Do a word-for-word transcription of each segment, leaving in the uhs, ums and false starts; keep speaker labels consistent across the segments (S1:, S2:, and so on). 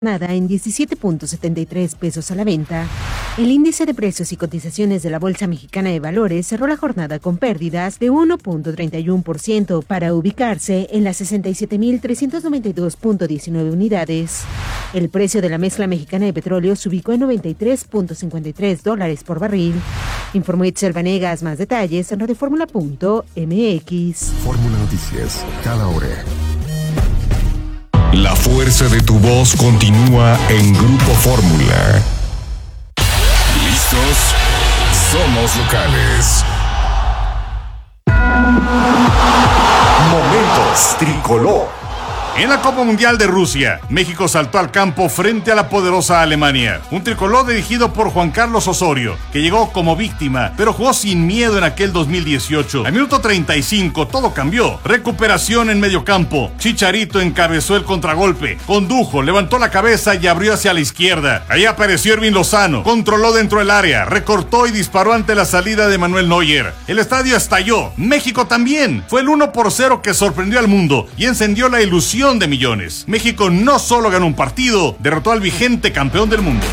S1: Nada en diecisiete punto setenta y tres pesos a la venta. El índice de precios y cotizaciones de la Bolsa Mexicana de Valores cerró la jornada con pérdidas de uno punto treinta y uno por ciento para ubicarse en las sesenta y siete mil trescientos noventa y dos punto diecinueve unidades. El precio de la mezcla mexicana de petróleo se ubicó en noventa y tres punto cincuenta y tres dólares por barril. Informó Itzel Vanegas. Más detalles en radioformula punto m x.
S2: Fórmula Noticias, cada hora. La fuerza de tu voz continúa en Grupo Fórmula. ¿Listos? Somos locales. Momentos Tricolor.
S3: En la Copa Mundial de Rusia, México saltó al campo frente a la poderosa Alemania. Un tricolor dirigido por Juan Carlos Osorio, que llegó como víctima, pero jugó sin miedo en aquel dos mil dieciocho. Al minuto treinta y cinco, todo cambió. Recuperación en medio campo. Chicharito encabezó el contragolpe. Condujo, levantó la cabeza y abrió hacia la izquierda. Ahí apareció Ervin Lozano. Controló dentro del área. Recortó y disparó ante la salida de Manuel Neuer. El estadio estalló. México también. Fue el uno por cero que sorprendió al mundo y encendió la ilusión de millones. México no solo ganó un partido, derrotó al vigente campeón del mundo.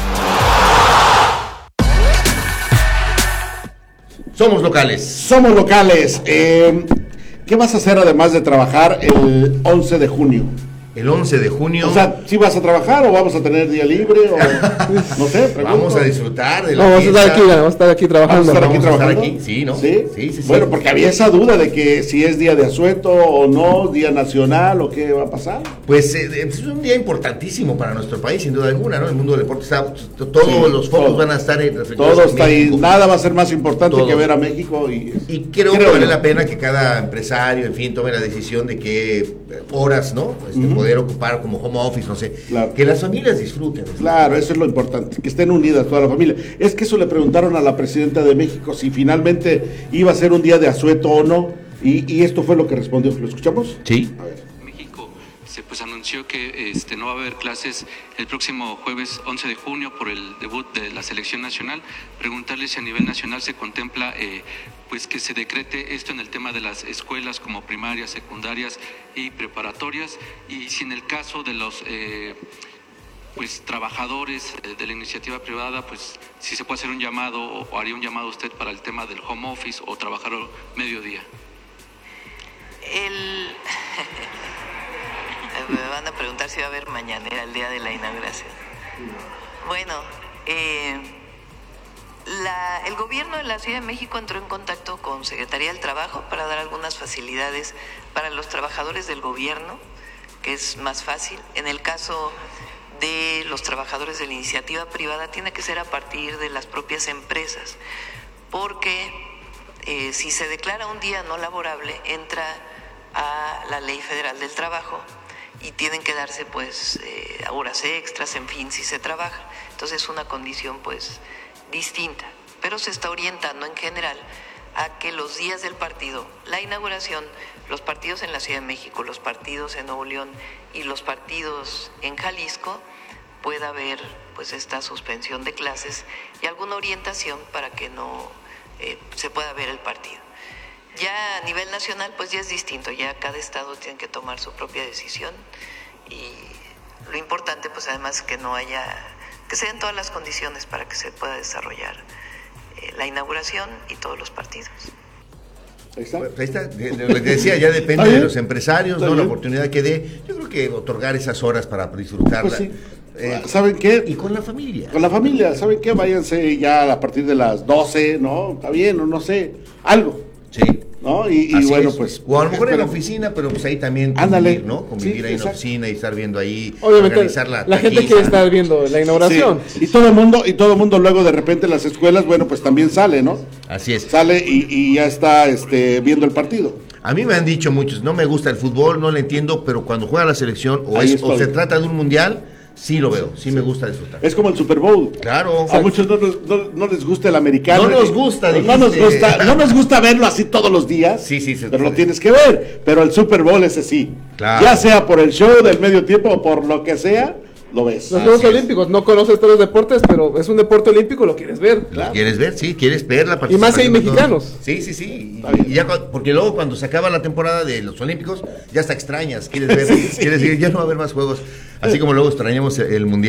S4: Somos locales.
S5: Somos locales. Eh, ¿Qué vas a hacer además de trabajar el once de junio?
S4: El once de junio.
S5: O sea, ¿sí vas a trabajar o vamos a tener día libre? O, no sé, pregunto.
S4: Vamos a disfrutar de la
S6: no, vamos
S4: fiesta.
S6: a estar aquí, vamos a estar aquí trabajando.
S5: ¿Vamos a estar aquí
S4: ¿Vamos
S5: trabajando?
S4: a estar aquí? Sí, ¿no?
S5: ¿Sí?
S4: Sí, sí, sí.
S5: Bueno, porque había esa duda de que si es día de asueto o no, día nacional o qué va a pasar.
S4: Pues eh, es un día importantísimo para nuestro país, sin duda alguna, ¿no? El mundo del deporte está, todos
S5: Sí,
S4: los focos
S5: todo.
S4: van a estar en
S5: Todo está ahí, nada va a ser más importante
S4: Todo.
S5: que ver a México. Y,
S4: Y creo,
S5: creo
S4: que vale
S5: yo.
S4: la pena que cada empresario, en fin, tome la decisión de qué horas, ¿no? Este,
S5: Ujú.
S4: Poder ocupar como home office, no sé.
S5: Claro.
S4: Que las familias disfruten.
S5: Claro, eso es lo importante, que estén unidas toda la familia. Es que eso le preguntaron a la presidenta de México si finalmente iba a ser un día de asueto o no, y, y esto fue lo que respondió. ¿Lo escuchamos?
S4: Sí.
S5: A ver.
S7: México se pues anunció que este no va a haber clases el próximo jueves once de junio por el debut de la selección nacional. Preguntarle si a nivel nacional se contempla eh, pues que se decrete esto en el tema de las escuelas como primarias, secundarias y preparatorias, y si en el caso de los eh, pues trabajadores eh, de la iniciativa privada, pues si se puede hacer un llamado o, o haría un llamado usted para el tema del home office o trabajar mediodía.
S8: El... Me van a preguntar si va a haber mañanera el día de la inauguración. Bueno, eh, la, el gobierno de la Ciudad de México entró en contacto con Secretaría del Trabajo para dar algunas facilidades para los trabajadores del gobierno, que es más fácil. En el caso de los trabajadores de la iniciativa privada, tiene que ser a partir de las propias empresas, porque eh, si se declara un día no laborable, entra a la Ley Federal del Trabajo y tienen que darse pues eh, horas extras, en fin, si se trabaja. Entonces es una condición pues distinta, pero se está orientando en general a que los días del partido, la inauguración, los partidos en la Ciudad de México, los partidos en Nuevo León y los partidos en Jalisco, pueda haber pues esta suspensión de clases y alguna orientación para que no eh, se pueda ver el partido. Ya a nivel nacional pues ya es distinto, ya cada estado tiene que tomar su propia decisión, y lo importante pues además que no haya, que se den todas las condiciones para que se pueda desarrollar eh, la inauguración y todos los partidos.
S5: Ahí está.
S4: Ahí está, de, de lo que decía, ya depende de los empresarios, ¿no? La oportunidad que dé. Yo creo que otorgar esas horas para disfrutarla.
S5: Pues sí.
S4: eh,
S5: ¿Saben qué?
S4: Y con la familia.
S5: Con la familia, ¿saben qué? Váyanse ya a partir de las doce, ¿no? Está bien, o no sé, algo,
S4: Sí.
S5: ¿no? Y, y
S4: Así
S5: bueno,
S4: es.
S5: pues...
S4: O a lo mejor en la
S5: espera.
S4: oficina, pero pues ahí también convivir,
S5: Ándale.
S4: ¿no? Convivir
S5: Sí,
S4: ahí en la
S5: exacto.
S4: oficina y estar viendo ahí,
S6: Obviamente,
S4: organizar la
S6: la gente
S4: taquiza.
S6: quiere estar viendo la inauguración.
S5: Sí, y todo el mundo, y todo el mundo luego de repente en las escuelas, bueno, pues también sale, ¿no?
S4: Así es.
S5: Sale y, y ya está este, viendo el partido.
S4: A mí me han dicho muchos, no me gusta el fútbol, no lo entiendo, pero cuando juega la selección o,
S5: Ahí
S4: es, o
S5: estoy.
S4: se trata de un mundial, sí lo veo, sí me gusta disfrutar.
S5: Es como el Super Bowl.
S4: Claro.
S5: A muchos no, nos- no- no les gusta el americano.
S4: No nos gusta,
S5: no nos
S4: dijiste.
S5: gusta, no nos gusta verlo así todos los días.
S4: Sí, sí, sí.
S5: Pero lo tienes que ver. Pero el Super Bowl ese sí.
S4: Claro.
S5: Ya sea por el show del medio tiempo o por lo que sea, lo ves.
S6: Los
S4: Así
S6: Juegos
S4: es.
S6: Olímpicos, no conoces todos los deportes, pero es un deporte olímpico, lo quieres ver.
S4: ¿Lo quieres ver? Sí, quieres ver la
S6: Y más si hay
S4: participación de todos.
S6: mexicanos.
S4: Sí, sí, sí. Y, y ya, cu- porque luego cuando se acaba la temporada de los Olímpicos, ya hasta extrañas, quieres ver, quieres decir, ya no va a haber más juegos. Así como luego extrañamos el Mundial.